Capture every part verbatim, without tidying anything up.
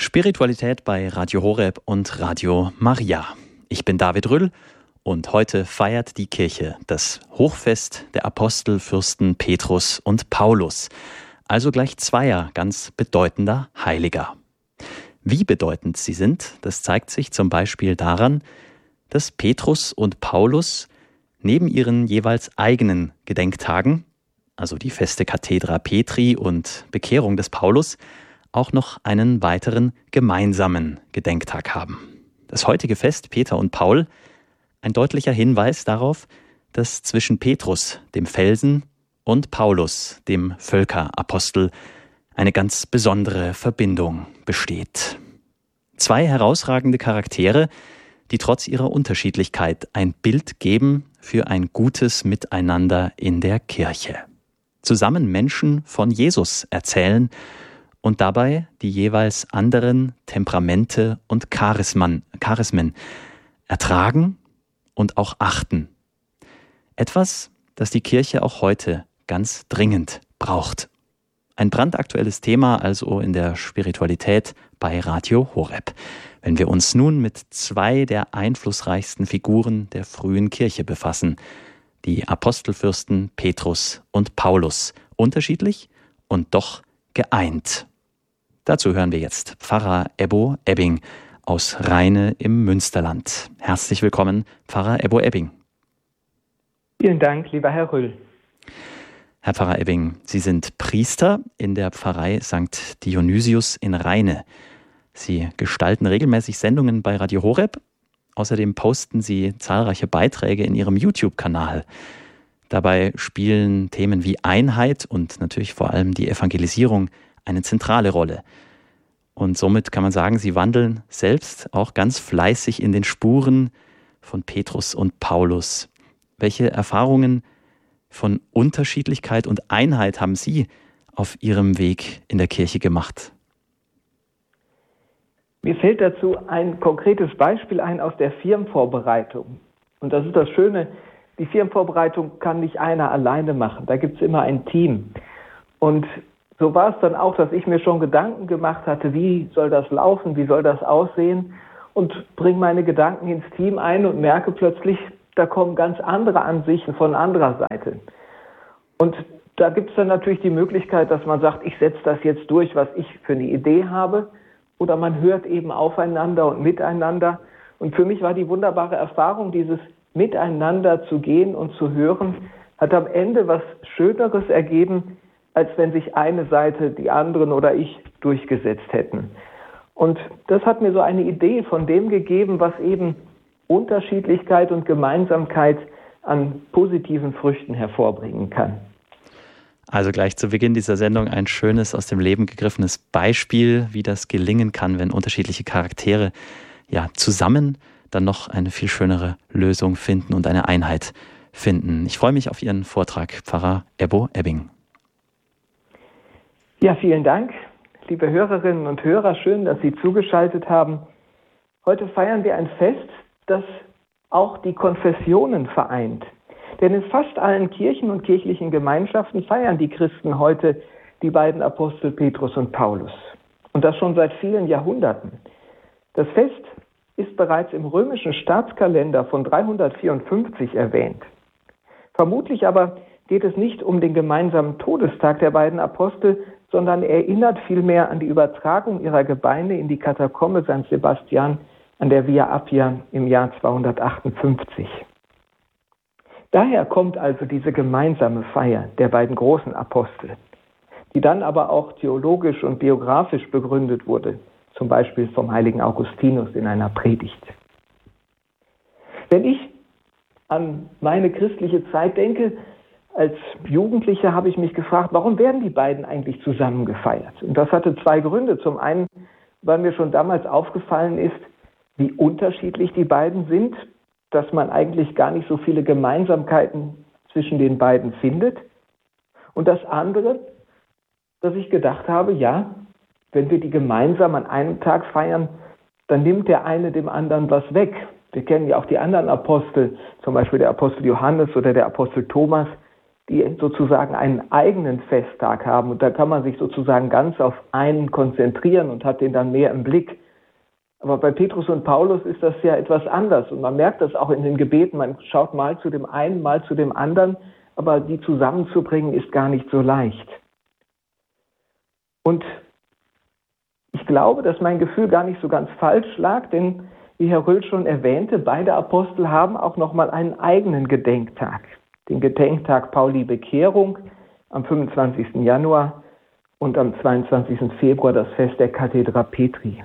Spiritualität bei Radio Horeb und Radio Maria. Ich bin David Rüll und heute feiert die Kirche das Hochfest der Apostel, Fürsten Petrus und Paulus. Also gleich zweier ganz bedeutender Heiliger. Wie bedeutend sie sind, das zeigt sich zum Beispiel daran, dass Petrus und Paulus neben ihren jeweils eigenen Gedenktagen, also die Feste Cathedra Petri und Bekehrung des Paulus, auch noch einen weiteren gemeinsamen Gedenktag haben. Das heutige Fest Peter und Paul, ein deutlicher Hinweis darauf, dass zwischen Petrus, dem Felsen, und Paulus, dem Völkerapostel, eine ganz besondere Verbindung besteht. Zwei herausragende Charaktere, die trotz ihrer Unterschiedlichkeit ein Bild geben für ein gutes Miteinander in der Kirche. Zusammen Menschen von Jesus erzählen und dabei die jeweils anderen Temperamente und Charismen, Charismen ertragen und auch achten. Etwas, das die Kirche auch heute ganz dringend braucht. Ein brandaktuelles Thema also in der Spiritualität bei Radio Horeb, wenn wir uns nun mit zwei der einflussreichsten Figuren der frühen Kirche befassen, die Apostelfürsten Petrus und Paulus, unterschiedlich und doch geeint. Dazu hören wir jetzt Pfarrer Ebbo Ebbing aus Rheine im Münsterland. Herzlich willkommen, Pfarrer Ebbo Ebbing. Vielen Dank, lieber Herr Rüll. Herr Pfarrer Ebbing, Sie sind Priester in der Pfarrei Sankt Dionysius in Rheine. Sie gestalten regelmäßig Sendungen bei Radio Horeb. Außerdem posten Sie zahlreiche Beiträge in Ihrem YouTube-Kanal. Dabei spielen Themen wie Einheit und natürlich vor allem die Evangelisierung eine zentrale Rolle. Und somit kann man sagen, Sie wandeln selbst auch ganz fleißig in den Spuren von Petrus und Paulus. Welche Erfahrungen von Unterschiedlichkeit und Einheit haben Sie auf Ihrem Weg in der Kirche gemacht? Mir fällt dazu ein konkretes Beispiel ein aus der Firmenvorbereitung. Und das ist das Schöne, die Firmenvorbereitung kann nicht einer alleine machen. Da gibt es immer ein Team. Und so war es dann auch, dass ich mir schon Gedanken gemacht hatte, wie soll das laufen, wie soll das aussehen, und bringe meine Gedanken ins Team ein und merke plötzlich, da kommen ganz andere Ansichten von anderer Seite. Und da gibt es dann natürlich die Möglichkeit, dass man sagt, ich setze das jetzt durch, was ich für eine Idee habe, oder man hört eben aufeinander und miteinander. Und für mich war die wunderbare Erfahrung, dieses Miteinander zu gehen und zu hören, hat am Ende was Schöneres ergeben, als wenn sich eine Seite, die anderen oder ich durchgesetzt hätten. Und das hat mir so eine Idee von dem gegeben, was eben Unterschiedlichkeit und Gemeinsamkeit an positiven Früchten hervorbringen kann. Also gleich zu Beginn dieser Sendung ein schönes, aus dem Leben gegriffenes Beispiel, wie das gelingen kann, wenn unterschiedliche Charaktere ja zusammen dann noch eine viel schönere Lösung finden und eine Einheit finden. Ich freue mich auf Ihren Vortrag, Pfarrer Ebbo Ebbing. Ja, vielen Dank, liebe Hörerinnen und Hörer. Schön, dass Sie zugeschaltet haben. Heute feiern wir ein Fest, das auch die Konfessionen vereint. Denn in fast allen Kirchen und kirchlichen Gemeinschaften feiern die Christen heute die beiden Apostel Petrus und Paulus. Und das schon seit vielen Jahrhunderten. Das Fest ist bereits im römischen Staatskalender von dreihundertvierundfünfzig erwähnt. Vermutlich aber geht es nicht um den gemeinsamen Todestag der beiden Apostel, sondern erinnert vielmehr an die Übertragung ihrer Gebeine in die Katakombe Sankt Sebastian an der Via Appia im Jahr zweihundertachtundfünfzig. Daher kommt also diese gemeinsame Feier der beiden großen Apostel, die dann aber auch theologisch und biografisch begründet wurde, zum Beispiel vom heiligen Augustinus in einer Predigt. Wenn ich an meine christliche Zeit denke, als Jugendlicher habe ich mich gefragt, warum werden die beiden eigentlich zusammen gefeiert? Und das hatte zwei Gründe. Zum einen, weil mir schon damals aufgefallen ist, wie unterschiedlich die beiden sind, dass man eigentlich gar nicht so viele Gemeinsamkeiten zwischen den beiden findet. Und das andere, dass ich gedacht habe, ja, wenn wir die gemeinsam an einem Tag feiern, dann nimmt der eine dem anderen was weg. Wir kennen ja auch die anderen Apostel, zum Beispiel der Apostel Johannes oder der Apostel Thomas. die sozusagen einen eigenen Festtag haben. Und da kann man sich sozusagen ganz auf einen konzentrieren und hat den dann mehr im Blick. Aber bei Petrus und Paulus ist das ja etwas anders. Und man merkt das auch in den Gebeten. Man schaut mal zu dem einen, mal zu dem anderen. Aber die zusammenzubringen ist gar nicht so leicht. Und ich glaube, dass mein Gefühl gar nicht so ganz falsch lag, denn wie Herr Röhl schon erwähnte, beide Apostel haben auch nochmal einen eigenen Gedenktag. Den Gedenktag Pauli Bekehrung am fünfundzwanzigsten Januar und am zweiundzwanzigsten Februar das Fest der Kathedra Petri.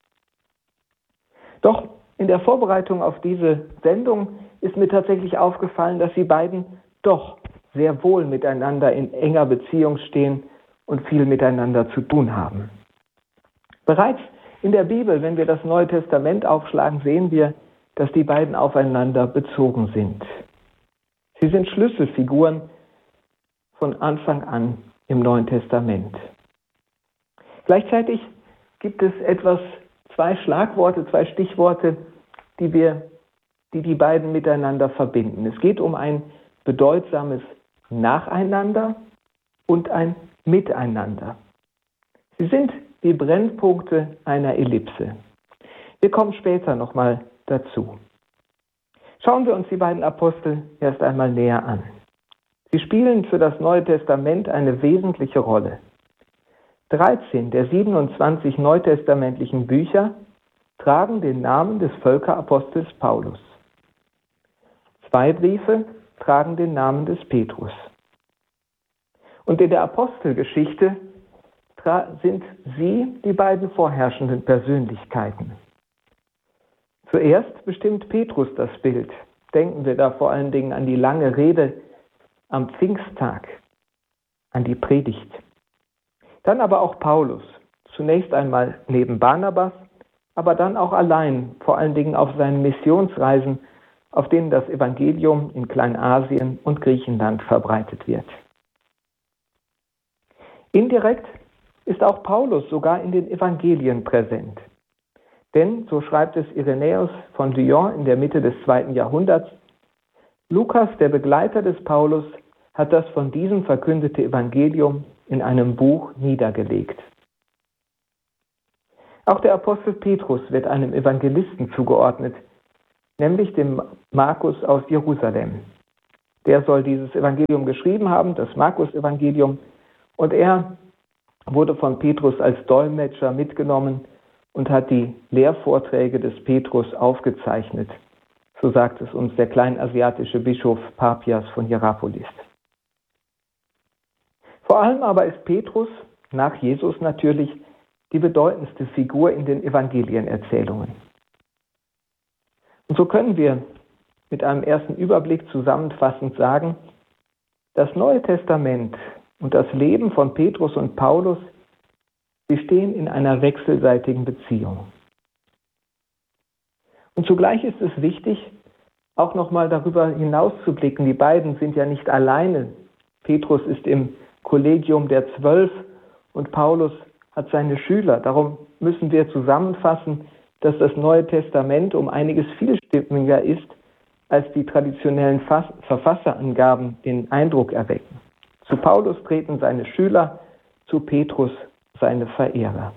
Doch in der Vorbereitung auf diese Sendung ist mir tatsächlich aufgefallen, dass sie beiden doch sehr wohl miteinander in enger Beziehung stehen und viel miteinander zu tun haben. Bereits in der Bibel, wenn wir das Neue Testament aufschlagen, sehen wir, dass die beiden aufeinander bezogen sind. Sie sind Schlüsselfiguren von Anfang an im Neuen Testament. Gleichzeitig gibt es etwas, zwei Schlagworte, zwei Stichworte, die wir, die die beiden miteinander verbinden. Es geht um ein bedeutsames Nacheinander und ein Miteinander. Sie sind die Brennpunkte einer Ellipse. Wir kommen später nochmal dazu. Schauen wir uns die beiden Apostel erst einmal näher an. Sie spielen für das Neue Testament eine wesentliche Rolle. dreizehn der siebenundzwanzig neutestamentlichen Bücher tragen den Namen des Völkerapostels Paulus. Zwei Briefe tragen den Namen des Petrus. Und in der Apostelgeschichte sind sie die beiden vorherrschenden Persönlichkeiten. Zuerst bestimmt Petrus das Bild. Denken wir da vor allen Dingen an die lange Rede am Pfingsttag, an die Predigt. Dann aber auch Paulus, zunächst einmal neben Barnabas, aber dann auch allein, vor allen Dingen auf seinen Missionsreisen, auf denen das Evangelium in Kleinasien und Griechenland verbreitet wird. Indirekt ist auch Paulus sogar in den Evangelien präsent. Denn, so schreibt es Irenäus von Lyon in der Mitte des zweiten Jahrhunderts, Lukas, der Begleiter des Paulus, hat das von diesem verkündete Evangelium in einem Buch niedergelegt. Auch der Apostel Petrus wird einem Evangelisten zugeordnet, nämlich dem Markus aus Jerusalem. Der soll dieses Evangelium geschrieben haben, das Markus-Evangelium, und er wurde von Petrus als Dolmetscher mitgenommen und hat die Lehrvorträge des Petrus aufgezeichnet. So sagt es uns der kleinasiatische Bischof Papias von Hierapolis. Vor allem aber ist Petrus, nach Jesus natürlich, die bedeutendste Figur in den Evangelienerzählungen. Und so können wir mit einem ersten Überblick zusammenfassend sagen, das Neue Testament und das Leben von Petrus und Paulus, sie stehen in einer wechselseitigen Beziehung. Und zugleich ist es wichtig, auch nochmal darüber hinauszublicken. Die beiden sind ja nicht alleine. Petrus ist im Kollegium der Zwölf und Paulus hat seine Schüler. Darum müssen wir zusammenfassen, dass das Neue Testament um einiges vielstimmiger ist, als die traditionellen Verfasserangaben den Eindruck erwecken. Zu Paulus treten seine Schüler, zu Petrus seine Verehrer.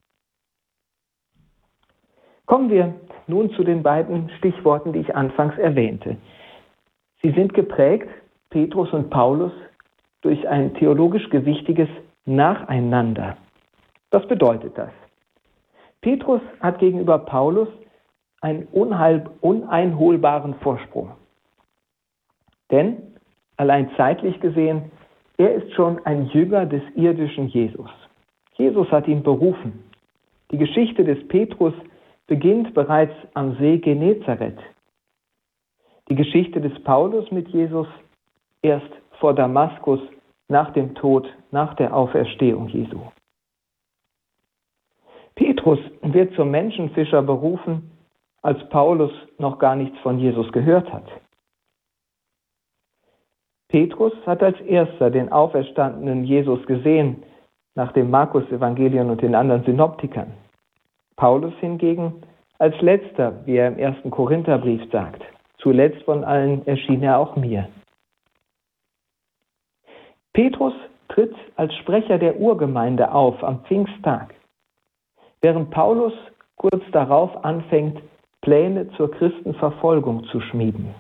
Kommen wir nun zu den beiden Stichworten, die ich anfangs erwähnte. Sie sind geprägt, Petrus und Paulus, durch ein theologisch gewichtiges Nacheinander. Was bedeutet das? Petrus hat gegenüber Paulus einen unheil, uneinholbaren Vorsprung. Denn, allein zeitlich gesehen, er ist schon ein Jünger des irdischen Jesus. Jesus hat ihn berufen. Die Geschichte des Petrus beginnt bereits am See Genezareth. Die Geschichte des Paulus mit Jesus erst vor Damaskus, nach dem Tod, nach der Auferstehung Jesu. Petrus wird zum Menschenfischer berufen, als Paulus noch gar nichts von Jesus gehört hat. Petrus hat als erster den auferstandenen Jesus gesehen, nach dem Markus-Evangelium und den anderen Synoptikern. Paulus hingegen als letzter, wie er im ersten Korintherbrief sagt. Zuletzt von allen erschien er auch mir. Petrus tritt als Sprecher der Urgemeinde auf am Pfingsttag, während Paulus kurz darauf anfängt, Pläne zur Christenverfolgung zu schmieden.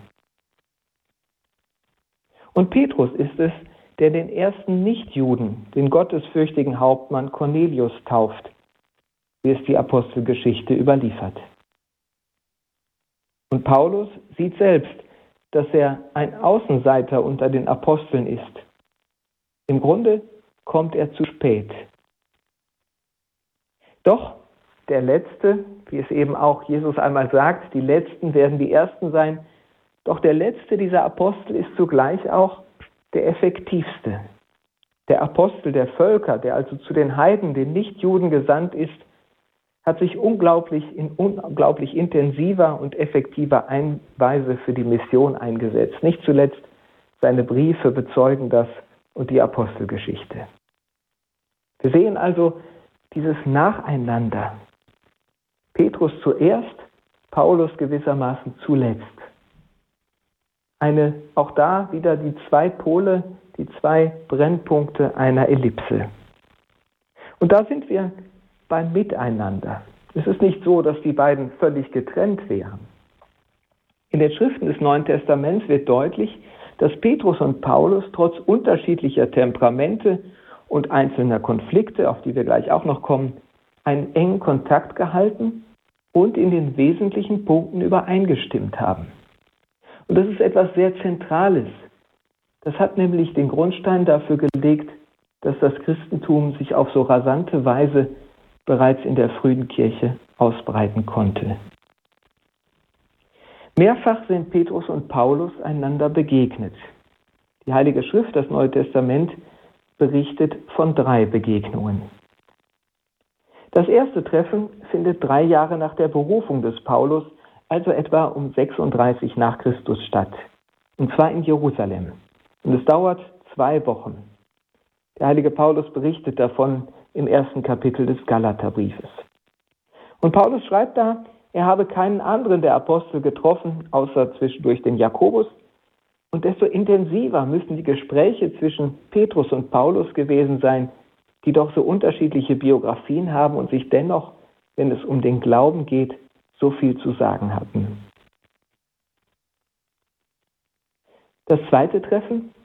Und Petrus ist es, der den ersten Nichtjuden, den gottesfürchtigen Hauptmann Cornelius, tauft, wie es die Apostelgeschichte überliefert. Und Paulus sieht selbst, dass er ein Außenseiter unter den Aposteln ist. Im Grunde kommt er zu spät. Doch der Letzte, wie es eben auch Jesus einmal sagt, die Letzten werden die Ersten sein, doch der Letzte dieser Apostel ist zugleich auch der effektivste. Der Apostel der Völker, der also zu den Heiden, den Nichtjuden gesandt ist, hat sich unglaublich in unglaublich intensiver und effektiver Weise für die Mission eingesetzt. Nicht zuletzt seine Briefe bezeugen das und die Apostelgeschichte. Wir sehen also dieses Nacheinander. Petrus zuerst, Paulus gewissermaßen zuletzt. Eine, auch da wieder die zwei Pole, die zwei Brennpunkte einer Ellipse. Und da sind wir beim Miteinander. Es ist nicht so, dass die beiden völlig getrennt wären. In den Schriften des Neuen Testaments wird deutlich, dass Petrus und Paulus trotz unterschiedlicher Temperamente und einzelner Konflikte, auf die wir gleich auch noch kommen, einen engen Kontakt gehalten und in den wesentlichen Punkten übereingestimmt haben. Und das ist etwas sehr Zentrales. Das hat nämlich den Grundstein dafür gelegt, dass das Christentum sich auf so rasante Weise bereits in der frühen Kirche ausbreiten konnte. Mehrfach sind Petrus und Paulus einander begegnet. Die Heilige Schrift, das Neue Testament, berichtet von drei Begegnungen. Das erste Treffen findet drei Jahre nach der Berufung des Paulus, also etwa um sechsunddreißig nach Christus statt, und zwar in Jerusalem. Und es dauert zwei Wochen. Der heilige Paulus berichtet davon im ersten Kapitel des Galaterbriefes. Und Paulus schreibt da, er habe keinen anderen der Apostel getroffen, außer zwischendurch den Jakobus. Und desto intensiver müssen die Gespräche zwischen Petrus und Paulus gewesen sein, die doch so unterschiedliche Biografien haben und sich dennoch, wenn es um den Glauben geht, so viel zu sagen hatten. Das zweite Treffen